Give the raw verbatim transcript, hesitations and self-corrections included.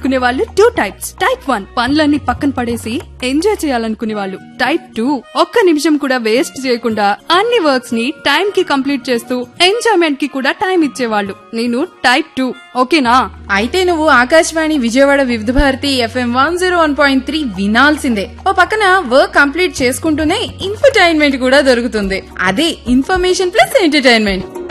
చేయాలనుకునే వాళ్ళు two types. Type one పనులన్నీ పక్కన పడేసి ఎంజాయ్ చేయాలనుకునే వాళ్ళు. టైప్ టూ ఒక్క నిమిషం కూడా వేస్ట్ చేయకుండా అన్ని వర్క్స్ ని టైం కి కంప్లీట్ చేస్తూ ఎంజాయ్మెంట్ కి కూడా టైం ఇచ్చేవాళ్ళు. నేను టైప్ టూ. ఓకేనా? అయితే నువ్వు ఆకాశవాణి విజయవాడ వివిధ Bharati FM one zero one point three వినాల్సిందే. ఓ పక్కన వర్క్ కంప్లీట్ చేసుకుంటూనే ఇన్ఫర్టైన్మెంట్ కూడా దొరుకుతుంది. అదే ఇన్ఫర్మేషన్ ప్లస్ ఎంటర్టైన్మెంట్.